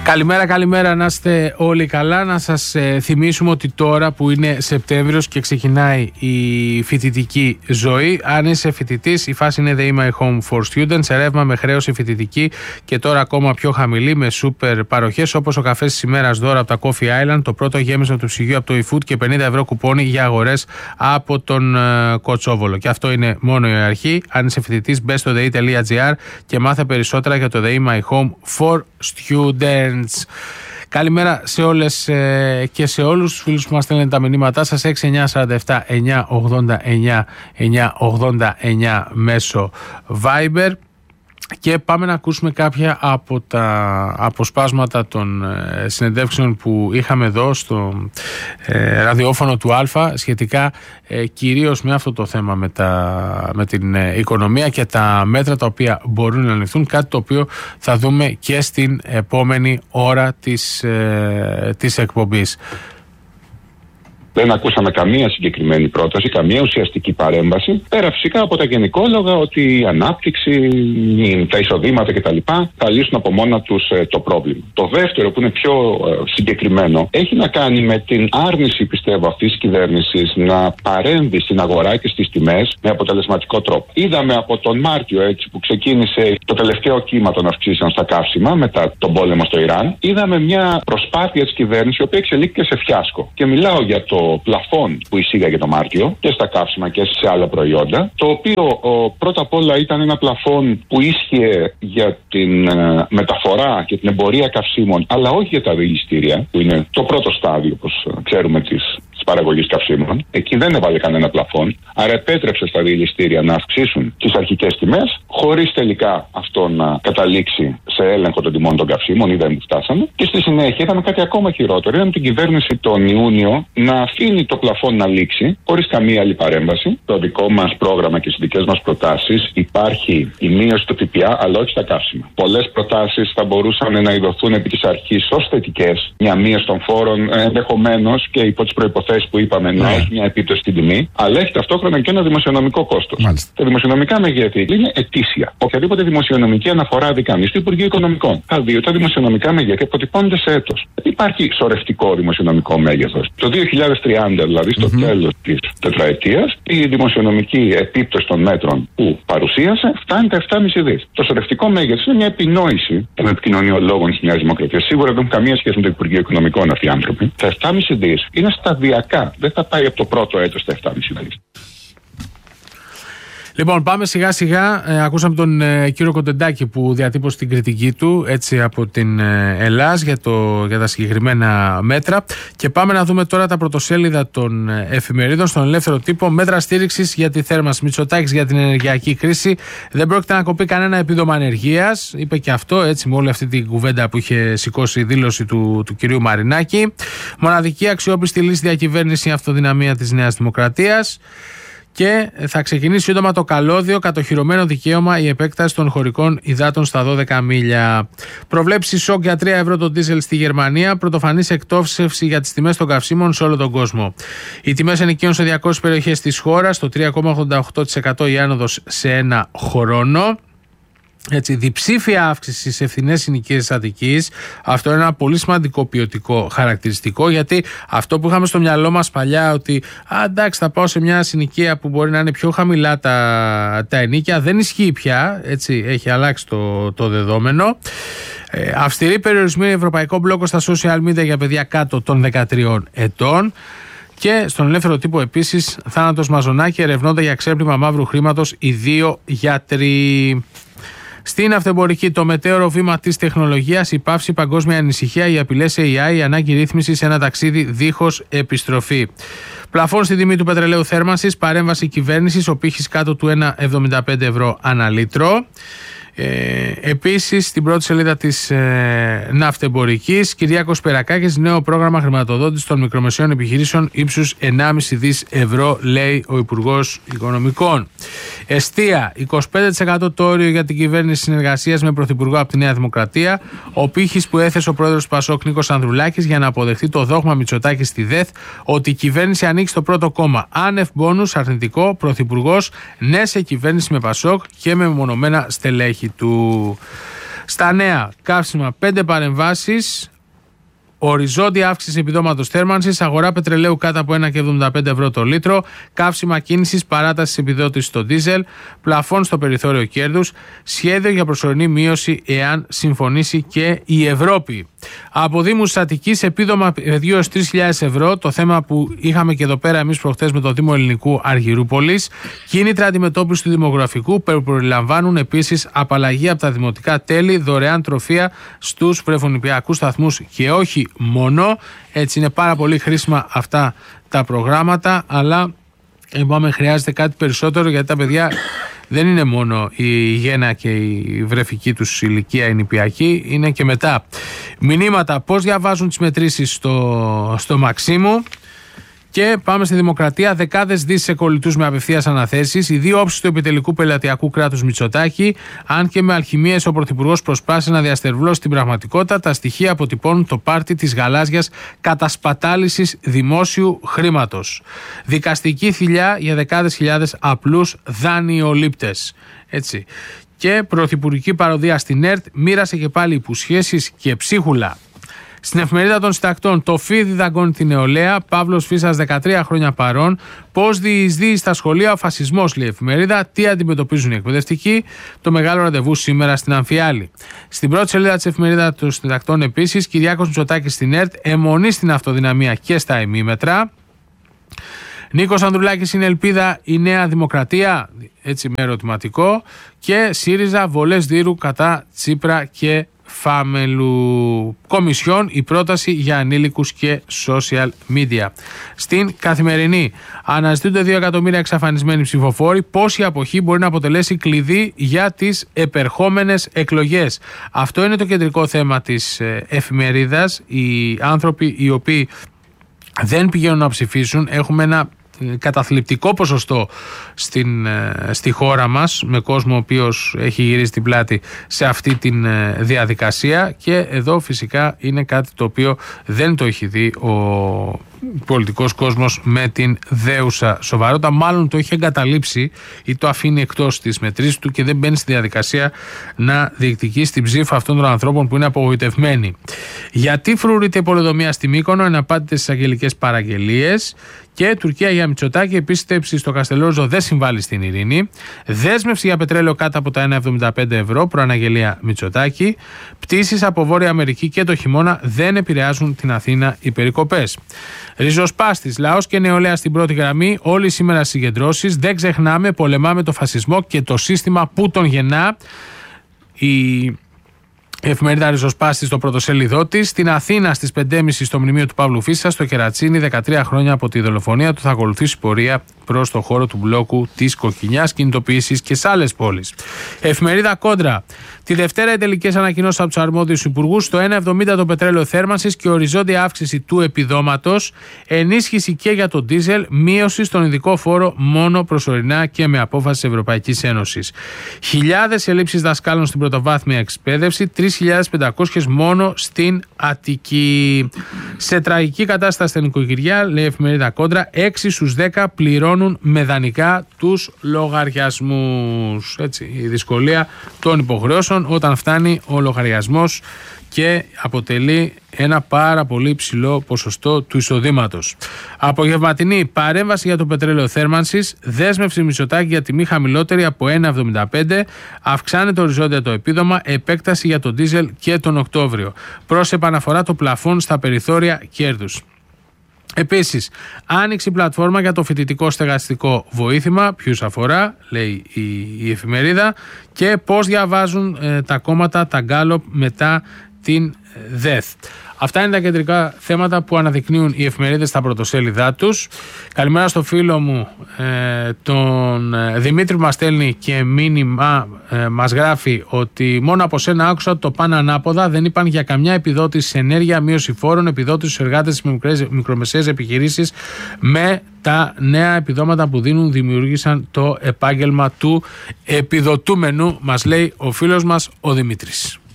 Καλημέρα, να είστε όλοι καλά. Να σας θυμίσουμε ότι τώρα που είναι Σεπτέμβριος και ξεκινάει η φοιτητική ζωή, αν είσαι φοιτητής, η φάση είναι The My Home for Students, σε ρεύμα με χρέωση φοιτητική και τώρα ακόμα πιο χαμηλή με σούπερ παροχές όπως ο καφές της ημέρας δώρα από τα Coffee Island, το πρώτο γέμισμα του ψυγείου από το eFood και 50 ευρώ κουπόνι για αγορές από τον Κοτσόβολο. Και αυτό είναι μόνο η αρχή. Αν είσαι φοιτητής, μπες στο the.gr και μάθε περισσότερα για το The My Home for Students. Καλημέρα σε όλες και σε όλους τους φίλους που μας στέλνουν τα μηνύματά σας. 6947 989 989 μέσω Viber. Και πάμε να ακούσουμε κάποια από τα αποσπάσματα των συνεντεύξεων που είχαμε εδώ στο ραδιόφωνο του Αλφα σχετικά κυρίως με αυτό το θέμα με την οικονομία και τα μέτρα τα οποία μπορούν να ληφθούν, κάτι το οποίο θα δούμε και στην επόμενη ώρα της εκπομπής. Δεν ακούσαμε καμία συγκεκριμένη πρόταση, καμία ουσιαστική παρέμβαση. Πέρα φυσικά από τα γενικόλογα ότι η ανάπτυξη, τα εισοδήματα κτλ. Θα λύσουν από μόνα τους το πρόβλημα. Το δεύτερο, που είναι πιο συγκεκριμένο, έχει να κάνει με την άρνηση, πιστεύω, αυτής της κυβέρνησης να παρέμβει στην αγορά και στις τιμές με αποτελεσματικό τρόπο. Είδαμε από τον Μάρτιο, έτσι, που ξεκίνησε το τελευταίο κύμα των αυξήσεων στα καύσιμα μετά τον πόλεμο στο Ιράν, είδαμε μια προσπάθεια της κυβέρνησης η οποία εξελίχθηκε σε φιάσκο. Και μιλάω για το πλαφόν που εισήγαγε το Μάρτιο και στα καύσιμα και σε άλλα προϊόντα, το οποίο πρώτα απ' όλα ήταν ένα πλαφόν που ίσχυε για την μεταφορά και την εμπορία καυσίμων, αλλά όχι για τα δηληστήρια, που είναι το πρώτο στάδιο, όπως ξέρουμε, της παραγωγής καυσίμων. Εκεί δεν έβαλε κανένα πλαφόν, άρα επέτρεψε στα δηληστήρια να αυξήσουν τις αρχικές τιμές, χωρίς τελικά αυτό να καταλήξει σε έλεγχο των τιμών των καυσίμων, ή δεν φτάσαμε. Και στη συνέχεια είδαμε κάτι ακόμα χειρότερο. Είδαμε την κυβέρνηση τον Ιούνιο να αφήνει το πλαφόν να λήξει, χωρίς καμία άλλη παρέμβαση. Το δικό μας πρόγραμμα και στις δικές μας προτάσεις υπάρχει η μείωση του ΦΠΑ, αλλά όχι στα καύσιμα. Πολλές προτάσεις θα μπορούσαν να ειδωθούν επί της αρχής ως θετικές, μια μείωση των φόρων, ενδεχομένως και υπό τις προϋποθέσεις που είπαμε να έχει μια επίπτωση στην τιμή, αλλά έχει ταυτόχρονα και ένα δημοσιονομικό κόστος. Τα δημοσιονομικά μεγέθη είναι ετήσια. Οποιαδήποτε δημοσιονομική αναφορά δει κανείς στο Υπουργείο Οικονομικών, θα δει ότι τα δημοσιονομικά μεγέθη αποτυπώνονται σε έτος. Υπάρχει σωρευτικό δημοσιονομικό μέγεθος. Το 2030, δηλαδή στο τέλος της τετραετίας, η δημοσιονομική επίπτωση των μέτρων που παρουσίασε φτάνει τα 7,5 δις. Το σωρευτικό μέγεθος είναι μια επινόηση των επικοινωνιολόγων της Νέας Δημοκρατίας. Σίγουρα δεν έχουν καμία σχέση με το Υπουργείο Οικονομικών αυτοί οι άνθρωποι. Τα 7,5 δις είναι σταδιακά. Δεν θα πάει από το πρώτο έτος στα 7,5 δις. Λοιπόν, πάμε σιγά σιγά. Ακούσαμε τον κύριο Κοντεντάκη που διατύπωσε την κριτική του έτσι από την Ελλάς για τα συγκεκριμένα μέτρα. Και πάμε να δούμε τώρα τα πρωτοσέλιδα των εφημερίδων στον Ελεύθερο Τύπο. Μέτρα στήριξης για τη θέρμανση. Μητσοτάκης για την ενεργειακή κρίση. Δεν πρόκειται να κοπεί κανένα επίδομα ανεργίας. Είπε και αυτό έτσι με όλη αυτή την κουβέντα που είχε σηκώσει η δήλωση του κυρίου Μαρινάκη. Μοναδική αξιόπιστη λύση διακυβέρνηση, αυτοδυναμία της Νέας Δημοκρατίας. Και θα ξεκινήσει σύντομα το καλώδιο, κατοχυρωμένο δικαίωμα η επέκταση των χωρικών υδάτων στα 12 μίλια. Προβλέψει σοκ για 3 ευρώ το ντίζελ στη Γερμανία. Πρωτοφανής εκτόξευση για τις τιμές των καυσίμων σε όλο τον κόσμο. Οι τιμές ενοικίων σε 200 περιοχές της χώρας, το 3,88% η άνοδος σε ένα χρόνο. Έτσι, διψήφια αύξηση σε φθηνές συνοικίες Αττικής. Αυτό είναι ένα πολύ σημαντικό ποιοτικό χαρακτηριστικό, γιατί αυτό που είχαμε στο μυαλό μας παλιά, ότι εντάξει, θα πάω σε μια συνοικία που μπορεί να είναι πιο χαμηλά τα ενοίκια, δεν ισχύει πια. Έτσι, έχει αλλάξει το δεδόμενο. Αυστηρή περιορισμή ευρωπαϊκό μπλόκο στα social media για παιδιά κάτω των 13 ετών. Και στον Ελεύθερο Τύπο επίσης, θάνατος Μαζονάκη, ερευνώνται για ξέπλυμα μαύρου χρήματος οι 2 γιατροί. Στην αυτεμπορική, το μετέωρο βήμα της τεχνολογίας, η πάυση, παγκόσμια ανησυχία, οι απειλές AI, η ανάγκη ρύθμιση σε ένα ταξίδι δίχως επιστροφή. Πλαφόν στη τιμή του πετρελαίου θέρμανσης, παρέμβαση κυβέρνησης, ο πύχης κάτω του 1,75 ευρώ ανά λίτρο. Επίσης, στην πρώτη σελίδα της ναυτεμπορικής, Κυριάκος Περακάκης, νέο πρόγραμμα χρηματοδότηση των μικρομεσαίων επιχειρήσεων ύψους 1,5 δις ευρώ, λέει ο Υπουργός Οικονομικών. Εστία, 25% το όριο για την κυβέρνηση συνεργασίας με Πρωθυπουργό από τη Νέα Δημοκρατία. Ο πύχης που έθεσε ο πρόεδρος του Πασόκ Νίκος Ανδρουλάκης για να αποδεχτεί το δόγμα Μητσοτάκη στη ΔΕΘ ότι η κυβέρνηση ανήκει στο πρώτο κόμμα. Άνευ μπόνους, αρνητικό, Πρωθυπουργός, ναι σε κυβέρνηση με Πασόκ και με μεμονωμένα στελέχη του. Στα νέα, καύσιμα 5 παρεμβάσεις. Οριζόντια αύξηση επιδόματος θέρμανσης, αγορά πετρελαίου κάτω από 1,75 ευρώ το λίτρο, καύσιμα κίνησης, παράταση επιδότησης στο ντίζελ, πλαφόν στο περιθώριο κέρδους, σχέδιο για προσωρινή μείωση εάν συμφωνήσει και η Ευρώπη. Από Δήμους Αττικής, επίδομα παιδιού έως 3.000 ευρώ, το θέμα που είχαμε και εδώ πέρα εμείς προχτές με το Δήμο Ελληνικού Αργυρούπολης. Κίνητρα αντιμετώπιση του δημογραφικού, που περιλαμβάνουν επίσης απαλλαγή από τα δημοτικά τέλη, δωρεάν τροφεία στους βρεφονιπιακούς σταθμούς και όχι μόνο. Έτσι είναι πάρα πολύ χρήσιμα αυτά τα προγράμματα, αλλά είπαμε χρειάζεται κάτι περισσότερο, γιατί τα παιδιά δεν είναι μόνο η γέννα και η βρεφική τους ηλικία, η νηπιακή, είναι και μετά. Μηνύματα, πώς διαβάζουν τις μετρήσεις στο Μαξίμου. Και πάμε στη Δημοκρατία. Δεκάδες δις σε κολλητούς με απευθείας αναθέσεις. Οι δύο όψεις του επιτελικού πελατειακού κράτους Μητσοτάκη. Αν και με αλχημίες ο Πρωθυπουργός προσπάθησε να διαστερβλώσει την πραγματικότητα, τα στοιχεία αποτυπώνουν το πάρτι της γαλάζιας κατασπατάλησης δημόσιου χρήματος. Δικαστική θηλιά για δεκάδες χιλιάδες απλούς δανειολήπτες. Έτσι. Και πρωθυπουργική παροδία στην ΕΡΤ, μοίρασε και πάλι υποσχέσεις και ψίχουλα. Στην εφημερίδα των συντακτών, το φίδι δαγκώνει την νεολαία. Παύλος Φίσας, 13 χρόνια παρών. Πώς διεισδύει στα σχολεία ο φασισμός, λέει η εφημερίδα. Τι αντιμετωπίζουν οι εκπαιδευτικοί. Το μεγάλο ραντεβού σήμερα στην Αμφιάλη. Στην πρώτη σελίδα της εφημερίδα των συντακτών, επίσης, Κυριάκος Μητσοτάκης στην ΕΡΤ, αιμονή στην αυτοδυναμία και στα ημίμετρα. Νίκος Ανδρουλάκης, είναι ελπίδα η Νέα Δημοκρατία, έτσι με ερωτηματικό. Και ΣΥΡΙΖΑ, βολές δίρου κατά Τσίπρα και Φάμελου. Κομισιόν, η πρόταση για ανήλικους και social media. Στην Καθημερινή, αναζητούνται 2 εκατομμύρια εξαφανισμένοι ψηφοφόροι. Πώς η αποχή μπορεί να αποτελέσει κλειδί για τις επερχόμενες εκλογές. Αυτό είναι το κεντρικό θέμα της εφημερίδας. Οι άνθρωποι οι οποίοι δεν πηγαίνουν να ψηφίσουν, έχουμε ένα καταθλιπτικό ποσοστό στη χώρα μας, με κόσμο ο οποίος έχει γυρίσει την πλάτη σε αυτή τη διαδικασία, και εδώ φυσικά είναι κάτι το οποίο δεν το έχει δει ο πολιτικός κόσμος με την δέουσα σοβαρότητα. Μάλλον το έχει εγκαταλείψει ή το αφήνει εκτός της μετρήσης του και δεν μπαίνει στη διαδικασία να διεκδικήσει την ψήφα αυτών των ανθρώπων που είναι απογοητευμένοι. Γιατί φρουρείται η πολεοδομία στη Μύκονο, εναπάντητε στις αγγελικές παραγγελίες. Και Τουρκία για Μητσοτάκη, επίστεψη στο Καστελόριζο δεν συμβάλλει στην ειρήνη. Δέσμευση για πετρέλαιο κάτω από τα 1,75 ευρώ, προαναγγελία Μητσοτάκη. Πτήσεις από Βόρεια Αμερική και το χειμώνα δεν επηρεάζουν την Αθήνα οι περικοπές. Ριζοσπάστης, λαός και νεολαία στην πρώτη γραμμή, όλοι σήμερα συγκεντρώσεις. Δεν ξεχνάμε, πολεμάμε το φασισμό και το σύστημα που τον γεννά. Η εφημερίδα Ριζοσπάστη στο πρωτοσέλιδό της. Στην Αθήνα στις 5.30 στο μνημείο του Παύλου Φίσα, στο Κερατσίνι, 13 χρόνια από τη δολοφονία του, θα ακολουθήσει πορεία προς το χώρο του μπλόκου της Κοκκινιάς, κινητοποιήσεις και σε άλλες πόλεις. Εφημερίδα Κόντρα. Τη Δευτέρα οι τελικές ανακοινώσεις από τους αρμόδιους υπουργούς. Στο 1,70 το πετρέλαιο θέρμανσης και οριζόντια αύξηση του επιδόματος. Ενίσχυση και για το ντίζελ. Μείωση στον ειδικό φόρο μόνο προσωρινά και με απόφαση της Ευρωπαϊκής Ένωσης. Χιλιάδες ελλείψεις δασκάλων στην πρωτοβάθμια εκπαίδευση. 3.500 μόνο στην Αττική. Σε τραγική κατάσταση στα νοικοκυριά, λέει η εφημερίδα Κόντρα, 6 στους 10 πληρώνουν με δανεικά τους λογαριασμούς. Έτσι, η δυσκολία των υποχρεώσεων όταν φτάνει ο λογαριασμός και αποτελεί ένα πάρα πολύ ψηλό ποσοστό του εισοδήματος. Απογευματινή, παρέμβαση για το πετρέλαιο θέρμανσης, δέσμευση Μητσοτάκη για τιμή χαμηλότερη από 1,75, αυξάνεται οριζόντια το επίδομα, επέκταση για τον ντίζελ και τον Οκτώβριο. Προς επαναφορά το πλαφόν στα περιθώρια κέρδους. Επίσης, άνοιξη πλατφόρμα για το φοιτητικό στεγαστικό βοήθημα, ποιους αφορά, λέει η εφημερίδα, και πώς διαβάζουν τα κόμματα τα γκάλοπ μετά την ΔΕΘ. Αυτά είναι τα κεντρικά θέματα που αναδεικνύουν οι εφημερίδες στα πρωτοσέλιδά τους. Καλημέρα στο φίλο μου τον Δημήτρη που μας στέλνει και μήνυμα, μας γράφει ότι μόνο από σένα άκουσα ότι το πάνε ανάποδα, δεν είπαν για καμιά επιδότηση σε ενέργεια, μείωση φόρων, επιδότηση στους εργάτες στις μικρομεσαίες επιχειρήσεις. Με τα νέα επιδόματα που δίνουν δημιούργησαν το επάγγελμα του επιδοτούμενου, μας λέει ο φίλος μας ο Δημήτρης.